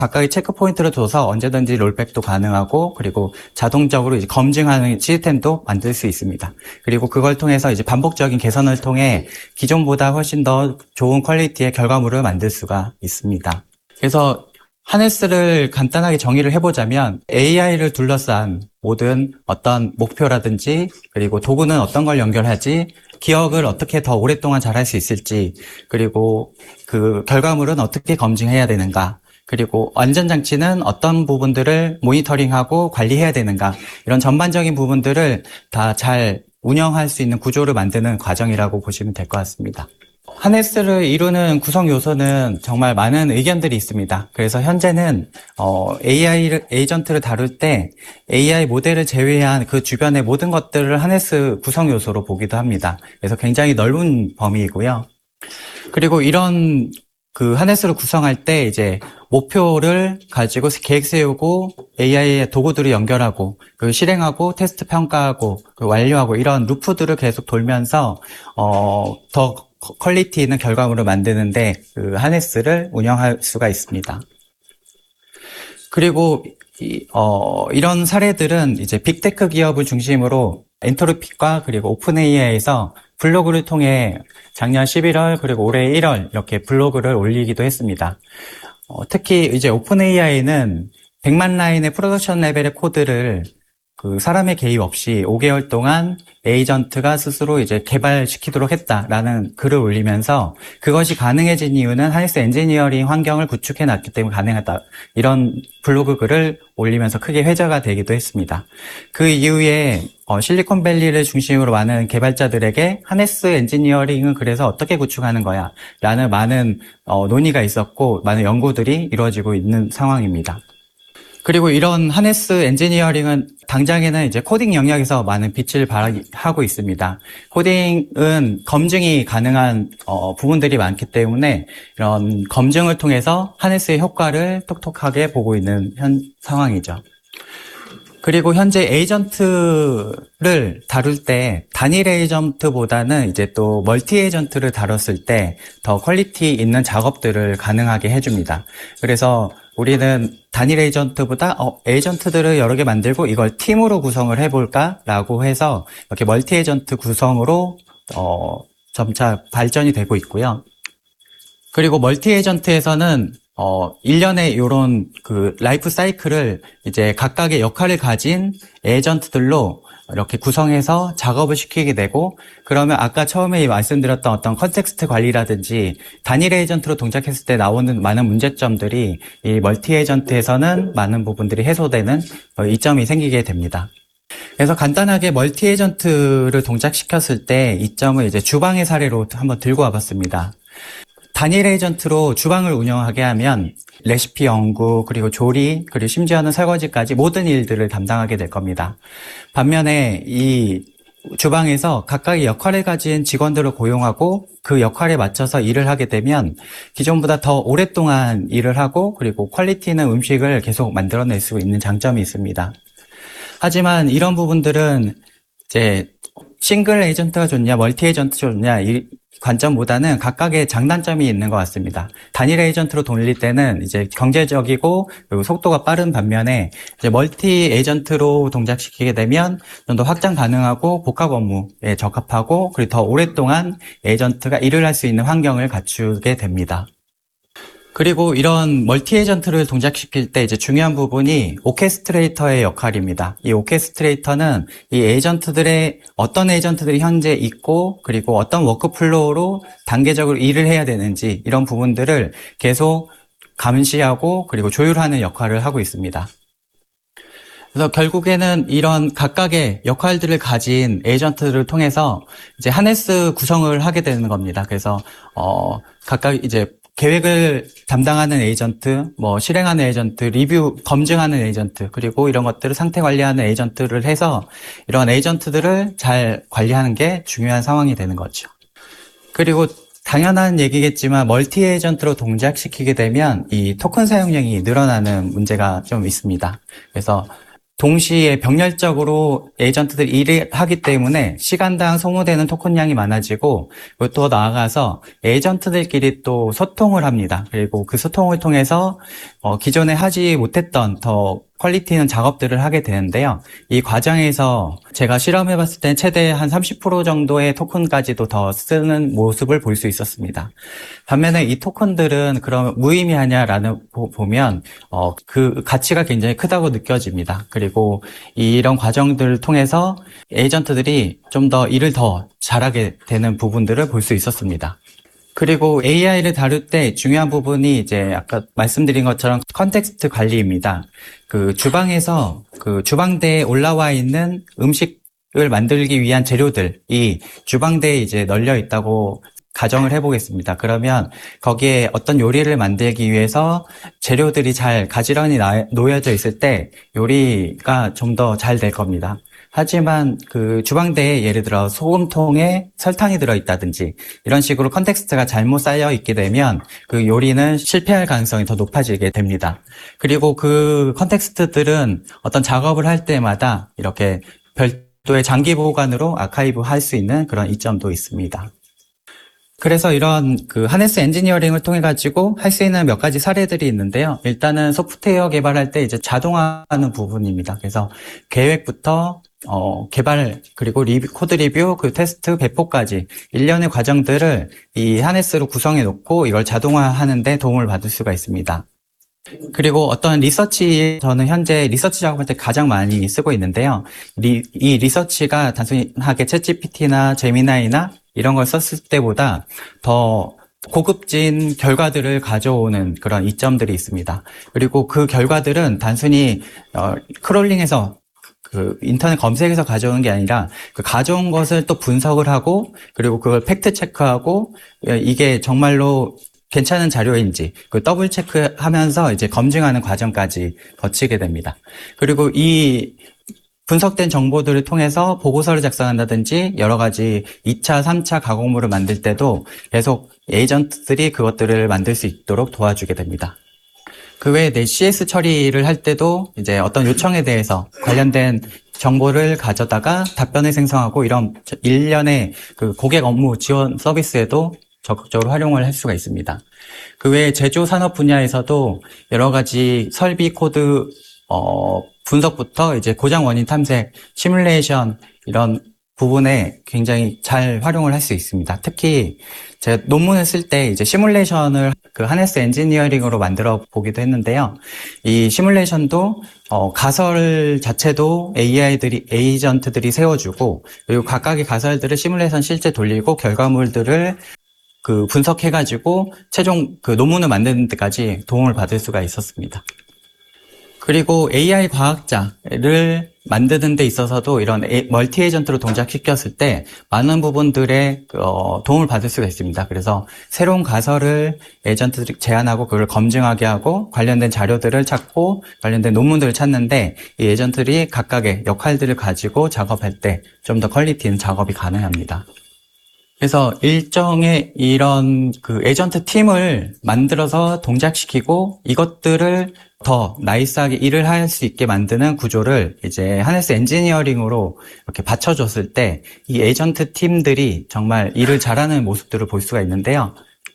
각각의 체크 포인트를 둬서 언제든지 롤백도 가능하고, 그리고 자동적으로 이제 검증하는 시스템도 만들 수 있습니다. 그리고 그걸 통해서 이제 반복적인 개선을 통해 기존보다 훨씬 더 좋은 퀄리티의 결과물을 만들 수가 있습니다. 그래서 하네스를 간단하게 정의를 해보자면 AI를 둘러싼 모든 어떤 목표라든지, 그리고 도구는 어떤 걸 연결하지, 기억을 어떻게 더 오랫동안 잘할 수 있을지, 그리고 그 결과물은 어떻게 검증해야 되는가, 그리고 안전장치는 어떤 부분들을 모니터링하고 관리해야 되는가, 이런 전반적인 부분들을 다 잘 운영할 수 있는 구조를 만드는 과정이라고 보시면 될 것 같습니다. 하네스를 이루는 구성 요소는 정말 많은 의견들이 있습니다. 그래서 현재는 AI 에이전트를 다룰 때 AI 모델을 제외한 그 주변의 모든 것들을 하네스 구성 요소로 보기도 합니다. 그래서 굉장히 넓은 범위이고요. 그리고 이런 그 하네스를 구성할 때 이제 목표를 가지고 계획 세우고 AI의 도구들을 연결하고 그 실행하고 테스트 평가하고 그 완료하고 이런 루프들을 계속 돌면서 더 퀄리티 있는 결과물을 만드는데 그 하네스를 운영할 수가 있습니다. 그리고 이런 사례들은 이제 빅테크 기업을 중심으로 엔트로픽과 그리고 오픈 AI에서 블로그를 통해 작년 11월 그리고 올해 1월 이렇게 블로그를 올리기도 했습니다. 특히 이제 오픈 AI는 100만 라인의 프로덕션 레벨의 코드를 그 사람의 개입 없이 5개월 동안 에이전트가 스스로 이제 개발시키도록 했다라는 글을 올리면서 그것이 가능해진 이유는 하네스 엔지니어링 환경을 구축해 놨기 때문에 가능하다. 이런 블로그 글을 올리면서 크게 회자가 되기도 했습니다. 그 이후에 실리콘밸리를 중심으로 많은 개발자들에게 하네스 엔지니어링은 그래서 어떻게 구축하는 거야? 라는 많은 논의가 있었고 많은 연구들이 이루어지고 있는 상황입니다. 그리고 이런 하네스 엔지니어링은 당장에는 이제 코딩 영역에서 많은 빛을 발하고 있습니다. 코딩은 검증이 가능한 부분들이 많기 때문에 이런 검증을 통해서 하네스의 효과를 톡톡하게 보고 있는 현 상황이죠. 그리고 현재 에이전트를 다룰 때 단일 에이전트보다는 이제 또 멀티 에이전트를 다뤘을 때 더 퀄리티 있는 작업들을 가능하게 해줍니다. 그래서 우리는 단일 에이전트보다 에이전트들을 여러 개 만들고 이걸 팀으로 구성을 해볼까라고 해서 이렇게 멀티 에이전트 구성으로 점차 발전이 되고 있고요. 그리고 멀티 에이전트에서는 1년의 요런 그 라이프 사이클을 이제 각각의 역할을 가진 에이전트들로 이렇게 구성해서 작업을 시키게 되고, 그러면 아까 처음에 말씀드렸던 어떤 컨텍스트 관리라든지 단일 에이전트로 동작했을 때 나오는 많은 문제점들이 이 멀티 에이전트에서는 많은 부분들이 해소되는 이점이 생기게 됩니다. 그래서 간단하게 멀티 에이전트를 동작시켰을 때 이점을 이제 주방의 사례로 한번 들고 와봤습니다. 단일 에이전트로 주방을 운영하게 하면 레시피 연구, 그리고 조리, 그리고 심지어는 설거지까지 모든 일들을 담당하게 될 겁니다. 반면에 이 주방에서 각각의 역할을 가진 직원들을 고용하고 그 역할에 맞춰서 일을 하게 되면 기존보다 더 오랫동안 일을 하고 그리고 퀄리티 있는 음식을 계속 만들어낼 수 있는 장점이 있습니다. 하지만 이런 부분들은 이제 싱글 에이전트가 좋냐, 멀티 에이전트 좋냐 이 관점보다는 각각의 장단점이 있는 것 같습니다. 단일 에이전트로 돌릴 때는 이제 경제적이고 그리고 속도가 빠른 반면에 이제 멀티 에이전트로 동작시키게 되면 좀 더 확장 가능하고 복합 업무에 적합하고 그리고 더 오랫동안 에이전트가 일을 할 수 있는 환경을 갖추게 됩니다. 그리고 이런 멀티 에이전트를 동작시킬 때 이제 중요한 부분이 오케스트레이터의 역할입니다. 이 오케스트레이터는 이 에이전트들의 어떤 에이전트들이 현재 있고 그리고 어떤 워크플로우로 단계적으로 일을 해야 되는지 이런 부분들을 계속 감시하고 그리고 조율하는 역할을 하고 있습니다. 그래서 결국에는 이런 각각의 역할들을 가진 에이전트를 통해서 이제 하네스 구성을 하게 되는 겁니다. 그래서 각각 이제 계획을 담당하는 에이전트, 실행하는 에이전트, 리뷰, 검증하는 에이전트, 그리고 이런 것들을 상태 관리하는 에이전트를 해서 이런 에이전트들을 잘 관리하는 게 중요한 상황이 되는 거죠. 그리고 당연한 얘기겠지만 멀티 에이전트로 동작시키게 되면 이 토큰 사용량이 늘어나는 문제가 좀 있습니다. 그래서 동시에 병렬적으로 에이전트들이 일을 하기 때문에 시간당 소모되는 토큰량이 많아지고, 그리고 또 나아가서 에이전트들끼리 또 소통을 합니다. 그리고 그 소통을 통해서 기존에 하지 못했던 더 퀄리티 있는 작업들을 하게 되는데요. 이 과정에서 제가 실험해봤을 때 최대 한 30% 정도의 토큰까지도 더 쓰는 모습을 볼 수 있었습니다. 반면에 이 토큰들은 그럼 무의미하냐라는 보면 그 가치가 굉장히 크다고 느껴집니다. 그리고 이런 과정들을 통해서 에이전트들이 좀 더 일을 더 잘하게 되는 부분들을 볼 수 있었습니다. 그리고 AI를 다룰 때 중요한 부분이 이제 아까 말씀드린 것처럼 컨텍스트 관리입니다. 그 주방에서 그 주방대에 올라와 있는 음식을 만들기 위한 재료들이 주방대에 이제 널려 있다고 가정을 해보겠습니다. 그러면 거기에 어떤 요리를 만들기 위해서 재료들이 잘 가지런히 놓여져 있을 때 요리가 좀 더 잘 될 겁니다. 하지만 그 주방대에 예를 들어 소금통에 설탕이 들어있다든지 이런 식으로 컨텍스트가 잘못 쌓여 있게 되면 그 요리는 실패할 가능성이 더 높아지게 됩니다. 그리고 그 컨텍스트들은 어떤 작업을 할 때마다 이렇게 별도의 장기 보관으로 아카이브 할 수 있는 그런 이점도 있습니다. 그래서 이런 그 하네스 엔지니어링을 통해 가지고 할 수 있는 몇 가지 사례들이 있는데요. 일단은 소프트웨어 개발할 때 이제 자동화하는 부분입니다. 그래서 계획부터 개발, 그리고 코드 리뷰, 그 테스트, 배포까지 일련의 과정들을 이 하네스로 구성해 놓고 이걸 자동화하는 데 도움을 받을 수가 있습니다. 그리고 어떤 리서치, 저는 현재 리서치 작업할 때 가장 많이 쓰고 있는데요. 이 리서치가 단순하게 챗GPT나 제미나이나 이런 걸 썼을 때보다 더 고급진 결과들을 가져오는 그런 이점들이 있습니다. 그리고 그 결과들은 단순히 크롤링해서 그 인터넷 검색에서 가져오는 게 아니라 그 가져온 것을 또 분석을 하고 그리고 그걸 팩트 체크하고 이게 정말로 괜찮은 자료인지 그 더블 체크하면서 이제 검증하는 과정까지 거치게 됩니다. 그리고 이 분석된 정보들을 통해서 보고서를 작성한다든지 여러 가지 2차, 3차 가공물을 만들 때도 계속 에이전트들이 그것들을 만들 수 있도록 도와주게 됩니다. 그 외에 CS 처리를 할 때도 이제 어떤 요청에 대해서 관련된 정보를 가져다가 답변을 생성하고 이런 일련의 그 고객 업무 지원 서비스에도 적극적으로 활용을 할 수가 있습니다. 그 외에 제조 산업 분야에서도 여러 가지 설비 코드 분석부터 이제 고장 원인 탐색, 시뮬레이션 이런 부분에 굉장히 잘 활용을 할 수 있습니다. 특히 제가 논문을 쓸 때 이제 시뮬레이션을 그 하네스 엔지니어링으로 만들어 보기도 했는데요. 이 시뮬레이션도 가설 자체도 에이전트들이 세워주고 그리고 각각의 가설들을 시뮬레이션 실제 돌리고 결과물들을 그 분석해가지고 최종 그 논문을 만드는 데까지 도움을 받을 수가 있었습니다. 그리고 AI 과학자를 만드는 데 있어서도 이런 멀티 에이전트로 동작시켰을 때 많은 부분들의 도움을 받을 수가 있습니다. 그래서 새로운 가설을 에이전트들이 제안하고 그걸 검증하게 하고 관련된 자료들을 찾고 관련된 논문들을 찾는데 이 에이전트들이 각각의 역할들을 가지고 작업할 때 좀 더 퀄리티 있는 작업이 가능합니다. 그래서 일정의 이런 그 에이전트 팀을 만들어서 동작시키고 이것들을 더 나이스하게 일을 할 수 있게 만드는 구조를 이제 하네스 엔지니어링으로 이렇게 받쳐줬을 때 이 에이전트 팀들이 정말 일을 잘하는 모습들을 볼 수가 있는데요.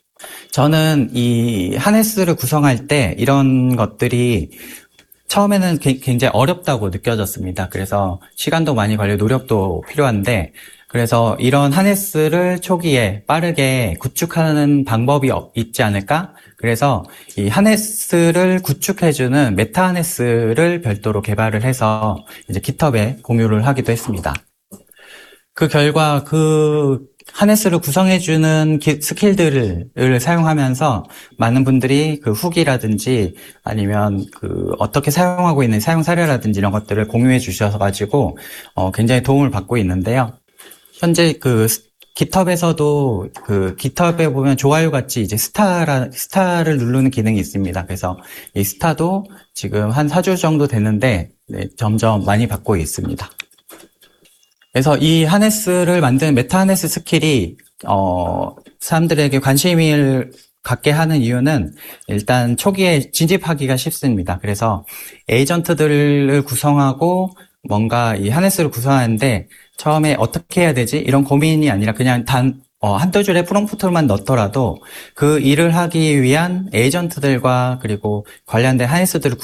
저는 이 하네스를 구성할 때 이런 것들이 처음에는 굉장히 어렵다고 느껴졌습니다. 그래서 시간도 많이 걸리고 노력도 필요한데 그래서 이런 하네스를 초기에 빠르게 구축하는 방법이 있지 않을까? 그래서 이 하네스를 구축해주는 메타 하네스를 별도로 개발을 해서 이제 깃허브에 공유를 하기도 했습니다. 그 결과 그 하네스를 구성해주는 스킬들을 사용하면서 많은 분들이 그 후기라든지 아니면 그 어떻게 사용하고 있는 사용 사례라든지 이런 것들을 공유해 주셔가지고 굉장히 도움을 받고 있는데요. 현재 그 깃허브에서도 그 깃허브에 보면 좋아요 같이 이제 스타를 누르는 기능이 있습니다. 그래서 이 스타도 지금 한 4주 정도 됐는데 점점 많이 받고 있습니다. 그래서 이 하네스를 만드는 메타 하네스 스킬이 사람들에게 관심을 갖게 하는 이유는 일단 초기에 진입하기가 쉽습니다. 그래서 에이전트들을 구성하고 뭔가 이 하네스를 구성하는데 처음에 어떻게 해야 되지? 이런 고민이 아니라 그냥 한두 줄의 프롬프트만 넣더라도 그 일을 하기 위한 에이전트들과 그리고 관련된 하네스들을